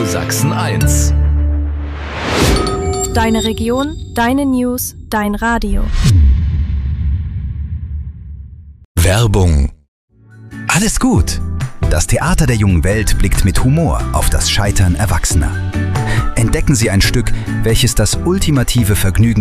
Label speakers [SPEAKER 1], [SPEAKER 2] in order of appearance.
[SPEAKER 1] Sachsen 1.
[SPEAKER 2] Deine Region, deine News, dein Radio.
[SPEAKER 3] Werbung. Alles gut. Das Theater der jungen Welt blickt mit Humor auf das Scheitern Erwachsener. Entdecken Sie ein Stück, welches das ultimative Vergnügen